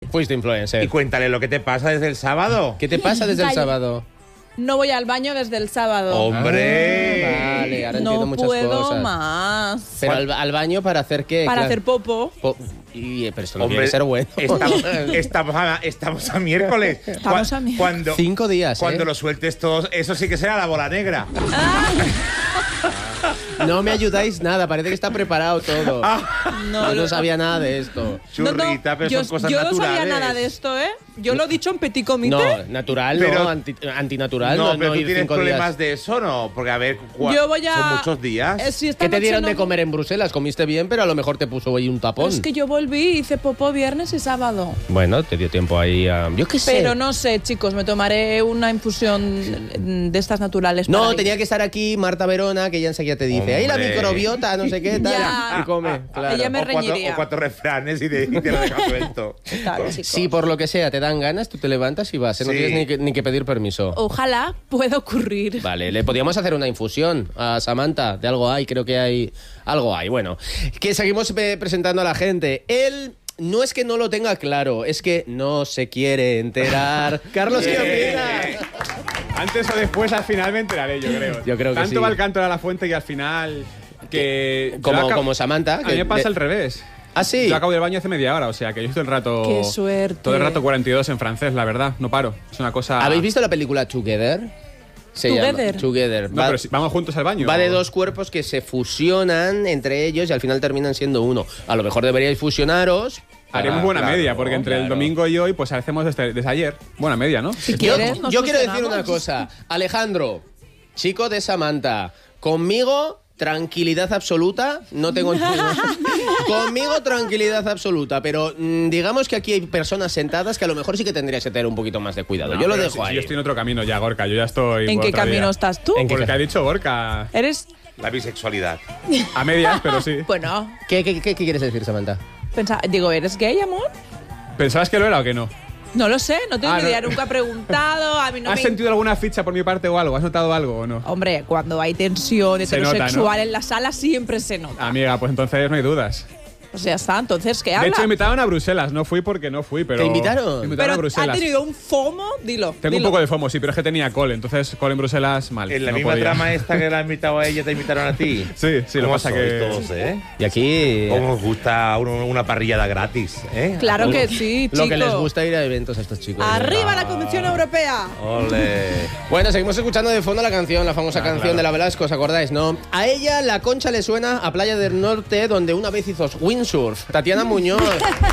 Fuiste influencer. Y cuéntale lo que te pasa desde el sábado. ¿Qué te pasa desde el sábado? No voy al baño desde el sábado. ¡Hombre! Vale, ahora entiendo No muchas puedo cosas. más. Pero al baño para hacer qué? Para Claro. hacer popo. Pero esto no Hombre, tiene que ser bueno. Estamos a miércoles. Estamos a miércoles. Cuando, 5 días, Cuando lo sueltes todo, eso sí que será la bola negra. No me ayudáis nada, parece que está preparado todo. No sabía nada de esto. Churrita, pero yo, son cosas yo naturales. no sabía nada de esto, ¿eh? Yo lo he dicho en petit comité. No, natural, Pero- no, antinatural. No, pero tú ir tienes 5 problemas días. de eso, ¿no? Porque, a ver, Yo voy a... son muchos días. Si esta ¿Qué te noche dieron no- de comer en Bruselas? Comiste bien, pero a lo mejor te puso ahí un tapón. Es que yo volví y hice popó viernes y sábado. Bueno, te dio tiempo ahí a... Yo qué sé. Pero no sé, chicos, me tomaré una infusión de estas naturales. No, para tenía ir. que estar aquí Marta Verona, que ella enseguida te dice, ahí la Hombre. microbiota, no sé qué, tal. Ya. Y come, claro. Ella me O cuatro, reñiría. o 4 refranes y te lo dejas suelto. Tal, chicos. Si por lo que sea te dan ganas, tú te levantas y vas, ¿eh? No Sí. tienes ni que pedir permiso. Ojalá pueda ocurrir. Vale, le podíamos hacer una infusión a Samantha, de algo hay, creo que hay algo hay. Bueno, que seguimos presentando a la gente. Él no es que no lo tenga claro, es que no se quiere enterar. Carlos, ¿qué opinas? Antes o después, al final me enteraré, yo creo. Yo creo que Tanto sí. va el canto de la fuente y al final que... Como Samantha. A mí me pasa al revés. ¿Ah, sí? Yo acabo del baño hace media hora, o sea que yo estoy todo el rato... ¡Qué suerte! Todo el rato 42 en francés, la verdad. No paro. Es una cosa... ¿Habéis visto la película Together? Se llama Together. No, pero si vamos juntos al baño. Va de dos cuerpos que se fusionan entre ellos y al final terminan siendo uno. A lo mejor deberíais fusionaros. Haremos buena claro, media, porque entre el claro. domingo y hoy, pues hacemos desde ayer. Buena media, ¿no? Si Yo, quieres, nos yo quiero decir fusionamos. una cosa. Alejandro, chico de Samantha, conmigo tranquilidad absoluta. No tengo conmigo tranquilidad absoluta, pero digamos que aquí hay personas sentadas que a lo mejor sí que tendrías que tener un poquito más de cuidado. No, yo lo pero dejo si ahí. yo estoy en otro camino ya, Gorka. Yo ya estoy... ¿En por qué otra camino vía. estás tú? ¿En qué Por el que ha dicho Gorka. Eres... La bisexualidad. A medias, pero sí. Bueno, ¿Qué quieres decir, Samantha? digo, ¿eres gay, amor? ¿Pensabas que lo era o que no? No lo sé, no tengo Ah, ni no. idea, nunca he preguntado, a mí no ¿Has me... sentido alguna ficha por mi parte o algo? ¿Has notado algo o no? Hombre, cuando hay tensión Se nota, heterosexual ¿no? en la sala siempre se nota. Amiga, pues entonces no hay dudas. Pues ya está, entonces, ¿qué De habla? hecho, me invitaron a Bruselas. No fui porque no fui, pero... ¿Te invitaron? Me invitaron Pero a ha Bruselas. tenido un FOMO, dilo. Tengo un dilo. poco de FOMO, sí, pero es que tenía call. Entonces, call en Bruselas, mal. En la no misma podía. trama esta que la han invitado a ella, te invitaron a ti. Sí, sí, lo ¿Cómo pasa sois que... todos, ¿eh? Y aquí... ¿Cómo os gusta una parrillada gratis, eh? Claro que sí, chico. Lo que les gusta ir a eventos a estos chicos. ¡Arriba la Convención Europea! Ole. Bueno, seguimos escuchando de fondo la canción, la famosa canción de la Velasco, ¿os acordáis, no? A ella la Concha le suena a Playa del Norte, donde una vez hizo windsurf. Tatiana Muñoz.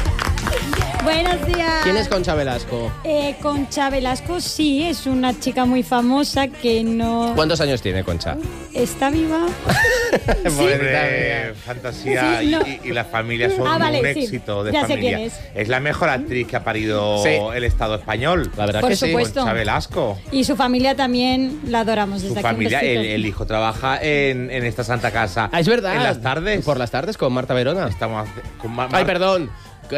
Buenos días. ¿Quién es Concha Velasco? Concha Velasco, sí, es una chica muy famosa que no... ¿Cuántos años tiene Concha? ¿Está viva? Hombre, fantasía Sí, no. y la familia son Vale, un sí. éxito de Ya sé familia. quién es. La mejor actriz que ha parido Sí. el Estado español. La verdad Por que sí. supuesto. Concha Velasco. Y su familia también la adoramos Su desde aquí. un familia, besito. el hijo trabaja en esta santa casa. Ah, es verdad. En las tardes. Por las tardes con Marta Verona. Estamos con Ay, perdón.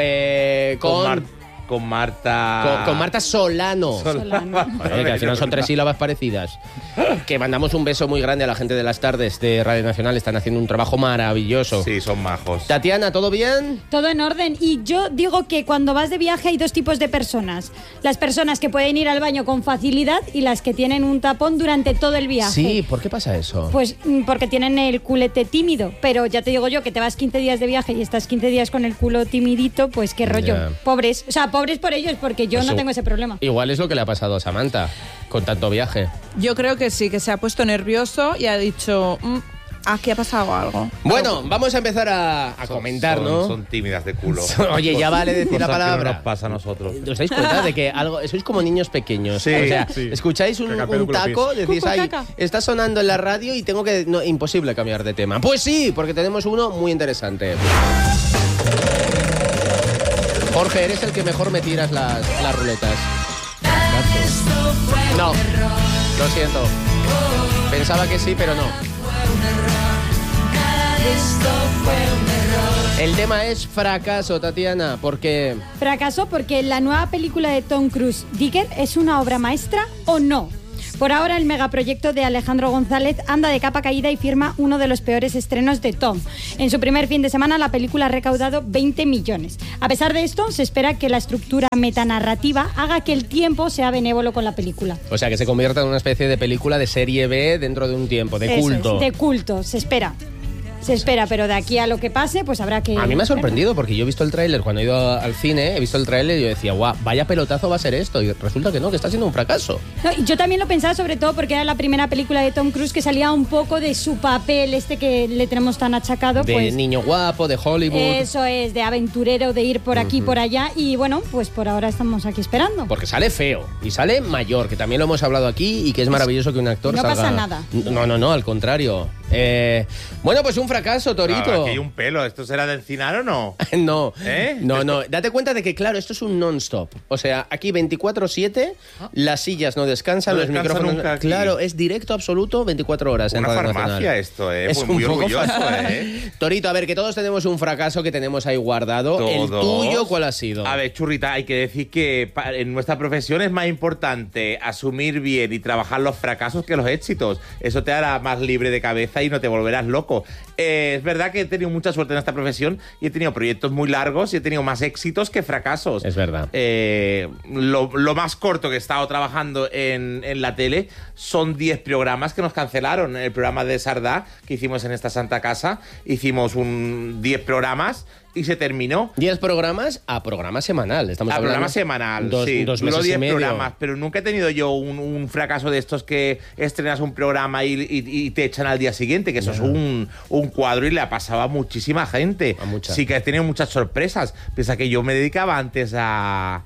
con Marta. Con Marta Solano. Solano. Oye, que al final son 3 sílabas parecidas. Que mandamos un beso muy grande a la gente de las tardes de Radio Nacional. Están haciendo un trabajo maravilloso. Sí, son majos. Tatiana, ¿todo bien? Todo en orden. Y yo digo que cuando vas de viaje hay dos tipos de personas. Las personas que pueden ir al baño con facilidad y las que tienen un tapón durante todo el viaje. Sí, ¿por qué pasa eso? Pues porque tienen el culete tímido. Pero ya te digo yo que te vas 15 días de viaje y estás 15 días con el culo timidito, pues qué rollo. Ya. Pobres. O sea, pobres por ellos porque yo Pues no tengo ese problema. Igual es lo que le ha pasado a Samantha con tanto viaje. Yo creo que sí, que se ha puesto nervioso y ha dicho, aquí ha pasado algo. Bueno, vamos a empezar a comentar, ¿no? Son tímidas de culo. Oye, ya vale decir la Cosas que no palabra. nos pasa a nosotros. ¿Os dais cuenta de que algo sois como niños pequeños? Sí, o sea, sí. escucháis un Cacapeluculo taco, decís, Cucu, ay, caca". está sonando en la radio y tengo que... No, imposible cambiar de tema. Pues sí, porque tenemos uno muy interesante. Jorge, eres el que mejor me tiras las ruletas. No, lo siento. Pensaba que sí, pero no. El tema es fracaso, Tatiana, porque... ¿Fracasó porque la nueva película de Tom Cruise, Digger, es una obra maestra o no? Por ahora, el megaproyecto de Alejandro González anda de capa caída y firma uno de los peores estrenos de Tom. En su primer fin de semana, la película ha recaudado 20 millones. A pesar de esto, se espera que la estructura metanarrativa haga que el tiempo sea benévolo con la película. O sea, que se convierta en una especie de película de serie B dentro de un tiempo, de Eso culto. es, de culto, se espera. Se espera, pero de aquí a lo que pase, pues habrá que... A mí me ha sorprendido porque yo he visto el tráiler cuando he ido al cine, he visto el tráiler y yo decía, guau, vaya pelotazo va a ser esto. Y resulta que no, que está siendo un fracaso. No, yo también lo pensaba sobre todo porque era la primera película de Tom Cruise que salía un poco de su papel que le tenemos tan achacado. De pues, niño guapo, de Hollywood. eso es, de aventurero, de ir por aquí, por allá. Y bueno, pues por ahora estamos aquí esperando. Porque sale feo y sale mayor, que también lo hemos hablado aquí y que es maravilloso que un actor No salga... pasa nada. No, al contrario. Bueno, pues un fracaso, Torito. Claro, aquí hay un pelo. ¿Esto será de Encinar o no? No, ¿Eh? no. Date cuenta de que, claro, esto es un non-stop. O sea, aquí 24/7, las sillas no descansan, No los descansa micrófonos... nunca aquí. Claro, es directo absoluto 24 horas en Una Radio farmacia Nacional. esto, ¿eh? Es Pues un muy poco orgulloso, fa- ¿eh? Torito, a ver, que todos tenemos un fracaso que tenemos ahí guardado. Todos. ¿El tuyo cuál ha sido? A ver, Churrita, hay que decir que en nuestra profesión es más importante asumir bien y trabajar los fracasos que los éxitos. Eso te hará más libre de cabeza y no te volverás loco. Es verdad que he tenido mucha suerte en esta profesión y he tenido proyectos muy largos y he tenido más éxitos que fracasos. Es verdad. Lo más corto que he estado trabajando en la tele son 10 programas que nos cancelaron. El programa de Sardá que hicimos en esta santa casa, hicimos 10 programas y se terminó. 10 programas a programa semanal. Estamos A hablando programa semanal, dos sí. meses Duró y 10 medio. programas, pero nunca he tenido yo un fracaso de estos que estrenas un programa y te echan al día siguiente, que eso es un cuadro y le ha pasado a muchísima gente. A mucha. Sí que he tenido muchas sorpresas. Piensa que yo me dedicaba antes a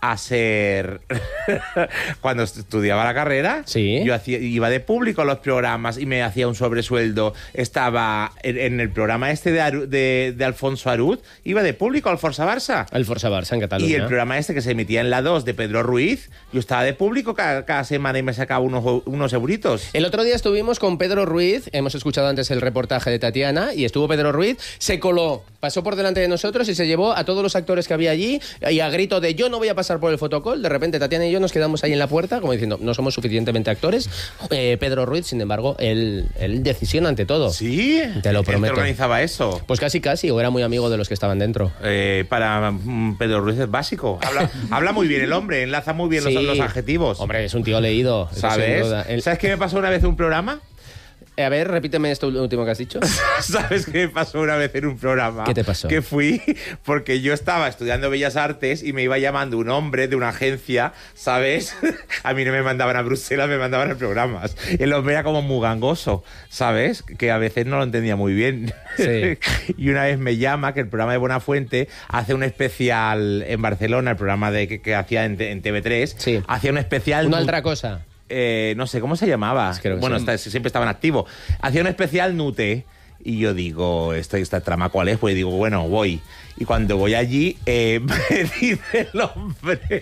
ser cuando estudiaba la carrera, Sí. yo iba de público a los programas y me hacía un sobresueldo. Estaba en el programa este de Alfonso Arús, iba de público al Forza Barça. El Forza Barça en Cataluña. Y el programa este que se emitía en la 2 de Pedro Ruiz, yo estaba de público cada semana y me sacaba unos euritos. El otro día estuvimos con Pedro Ruiz, hemos escuchado antes el reportaje de Tatiana, y estuvo Pedro Ruiz, se coló, pasó por delante de nosotros y se llevó a todos los actores que había allí, y a grito de yo no voy a pasar por el fotocall, de repente Tatiana y yo nos quedamos ahí en la puerta, como diciendo, no somos suficientemente actores. Pedro Ruiz, sin embargo, él decisión ante todo. ¿Sí? Te lo ¿Quién prometo. organizaba eso? Pues casi, o era muy amigo de los que estaban dentro. Para Pedro Ruiz es básico. Habla muy bien el hombre, enlaza muy bien Sí. los adjetivos. Hombre, es un tío leído. eso sin ¿Sabes? duda. ¿Sabes qué me pasó una vez en un programa? A ver, repíteme esto último que has dicho. ¿Sabes qué me pasó una vez en un programa? ¿Qué te pasó? Que fui porque yo estaba estudiando Bellas Artes y me iba llamando un hombre de una agencia, ¿sabes? A mí no me mandaban a Bruselas, me mandaban a programas. El hombre era como muy gangoso, ¿sabes? Que a veces no lo entendía muy bien. Sí. Y una vez me llama que el programa de Buenafuente hace un especial en Barcelona, el programa que hacía en TV3, Sí. hacía un especial... Una otra cosa. no sé, ¿cómo se llamaba? Creo que Bueno, sí. siempre estaban activos. Hacía un especial Nute y yo digo, esta trama cuál es? Pues digo, bueno, voy. Y cuando voy allí, me dice el hombre...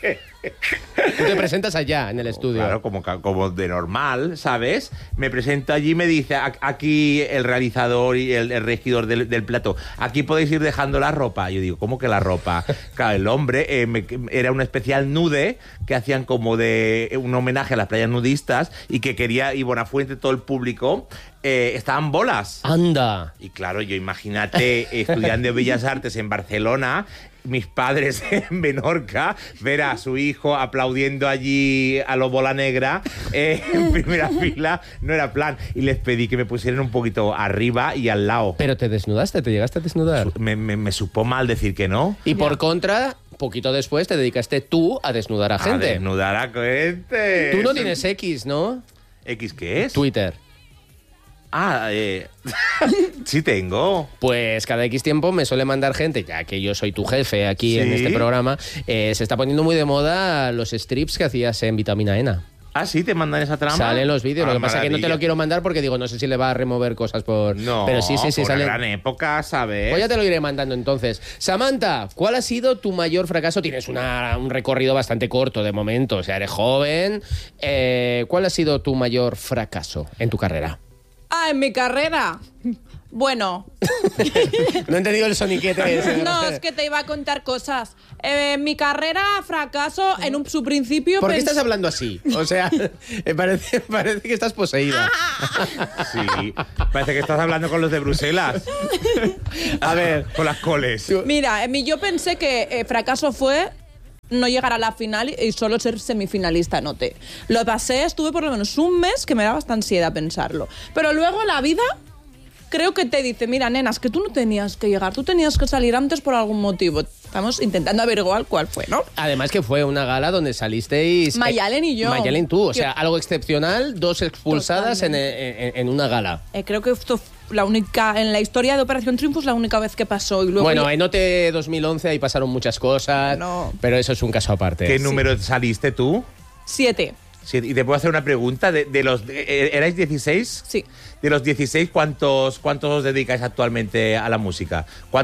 Tú te presentas allá, en el estudio. Claro, como de normal, ¿sabes? Me presento allí y me dice, aquí el realizador y el regidor del plato, aquí podéis ir dejando la ropa. Yo digo, ¿cómo que la ropa? Claro, el hombre era un especial nude que hacían como de un homenaje a las playas nudistas y que quería, y Buenafuente, todo el público, estaban bolas. Anda. Y claro, yo imagínate estudiando Bellas Artes en Barcelona, mis padres en Menorca, ver a su hijo aplaudiendo allí a los bola negra en primera fila, no era plan. Y les pedí que me pusieran un poquito arriba y al lado. Pero te desnudaste, te llegaste a desnudar. Me supo mal decir que no. Y por contra, poquito después te dedicaste tú a desnudar a gente. A desnudar a gente. Tú no tienes X, ¿no? ¿X qué es? Twitter. Sí tengo. Pues cada X tiempo me suele mandar gente, ya que yo soy tu jefe aquí en Sí. este programa, se está poniendo muy de moda los strips que hacías en Vitamina Ena. Ah, sí, te mandan esa trama. Salen los vídeos, lo que pasa es que no te lo maravilla. quiero mandar porque digo, no sé si le va a remover cosas por... No, pero sí, fue una salen. gran época, ¿sabes? Pues ya te lo iré mandando entonces. Samantha, ¿cuál ha sido tu mayor fracaso? Tienes un recorrido bastante corto de momento, o sea, eres joven. ¿Cuál ha sido tu mayor fracaso en tu carrera? En mi carrera. Bueno, No he entendido el soniquete ese. no, es que te iba a contar cosas. Mi carrera fracaso en su principio. ¿Por qué estás hablando así? O sea, parece que estás poseída. Sí, parece que estás hablando con los de Bruselas. A ver, Con las coles. Mira, yo pensé que fracaso fue no llegar a la final y solo ser semifinalista, noté. Lo pasé, estuve por lo menos un mes que me daba hasta ansiedad pensarlo. Pero luego la vida creo que te dice, mira, nenas, que tú no tenías que llegar, tú tenías que salir antes por algún motivo. Estamos intentando averiguar cuál fue, ¿no? además que fue una gala donde salisteis... Mayalen y yo. Mayalen tú, o Yo- sea, algo excepcional, 2 expulsadas en una gala. Creo que esto fue la única, en la historia de Operación Triunfo es la única vez que pasó. Y luego Bueno, en OT 2011 ahí pasaron muchas cosas, No. pero eso es un caso aparte. ¿Qué número saliste tú? 7. Sí, y te puedo hacer una pregunta. ¿Erais 16? Sí. De los 16, ¿cuántos os dedicáis actualmente a la música?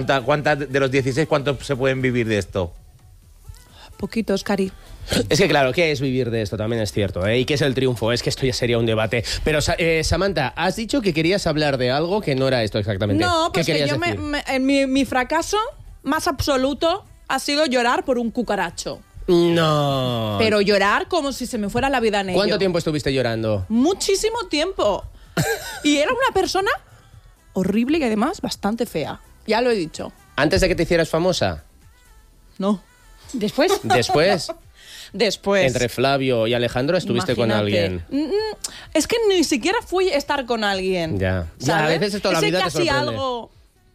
De los 16, ¿cuántos se pueden vivir de esto? Poquitos, Cari. Es que claro, ¿qué es vivir de esto? También es cierto, ¿eh? ¿Y qué es el triunfo? Es que esto ya sería un debate. Pero, Samantha, has dicho que querías hablar de algo que no era esto exactamente. No, ¿Qué pues que querías yo decir? mi fracaso más absoluto ha sido llorar por un cucaracho. No. Pero llorar como si se me fuera la vida en ello. ¿Cuánto tiempo estuviste llorando? Muchísimo tiempo. Y era una persona horrible y además bastante fea. Ya lo he dicho. ¿Antes de que te hicieras famosa? No. Después, ¿Después? Después. Entre Flavio y Alejandro estuviste con Imagínate. alguien. Es que ni siquiera fui a estar con alguien. Ya. Ya, ¿sabes? a veces toda la vida te casi sorprende. algo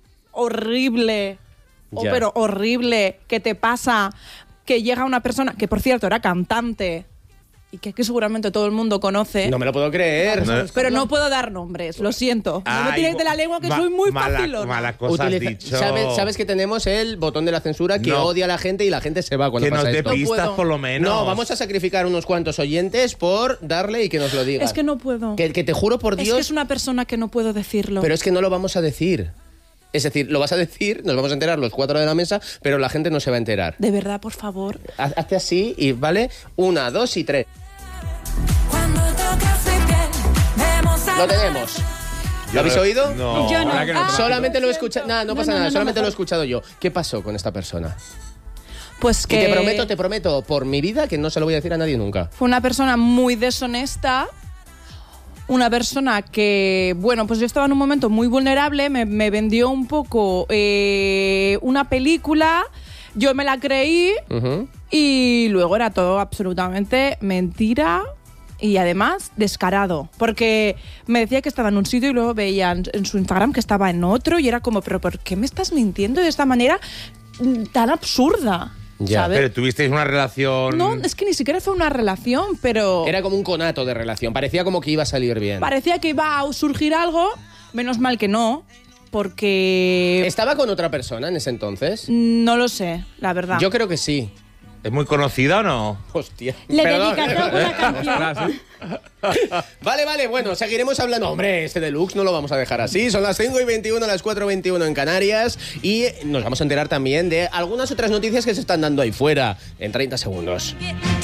horrible. Ya. Pero horrible que te pasa que llega una persona que, por cierto, era cantante y que aquí seguramente todo el mundo conoce. No me lo puedo creer. No. Pero no puedo dar nombres, lo siento. No me Ay, tires de la lengua que soy muy fácil. Mala cosa has dicho. ¿Sabes que tenemos el botón de la censura que No. odia a la gente y la gente se va cuando Que nos pasa dé esto? pistas puedo. por lo menos. No, vamos a sacrificar unos cuantos oyentes por darle y que nos lo diga. Es que no puedo. Que te juro por Es Dios, que es una persona que no puedo decirlo. pero es que no lo vamos a decir. Es decir, lo vas a decir, nos vamos a enterar los 4 de la mesa, pero la gente no se va a enterar. De verdad, por favor. Hazte así y vale, 1, 2 y 3. Lo tenemos. ¿Lo habéis oído? No. Yo no. Ahora que no te Solamente lo he escuchado. Nada, no pasa no, nada, no, solamente mejor. lo he escuchado yo. ¿Qué pasó con esta persona? Pues Y que te prometo, por mi vida, que no se lo voy a decir a nadie nunca. fue una persona muy deshonesta. Una persona que, bueno, pues yo estaba en un momento muy vulnerable, me vendió un poco una película, yo me la creí Ujú. y luego era todo absolutamente mentira y además descarado. Porque me decía que estaba en un sitio y luego veía en su Instagram que estaba en otro y era como, pero ¿por qué me estás mintiendo de esta manera tan absurda? Ya, ¿sabes? Pero tuvisteis una relación... No, es que ni siquiera fue una relación, pero... Era como un conato de relación, parecía como que iba a salir bien. Parecía que iba a surgir algo, menos mal que no, porque ¿Estaba con otra persona en ese entonces? no lo sé, la verdad. Yo creo que sí. ¿Es muy conocida o no? Hostia. le Perdón. dedicas alguna canción. Ostras, ¿eh? Vale, bueno, seguiremos hablando. Hombre, este deluxe no lo vamos a dejar así. Son las 5:21, las 4:21 en Canarias. Y nos vamos a enterar también de algunas otras noticias que se están dando ahí fuera en 30 segundos.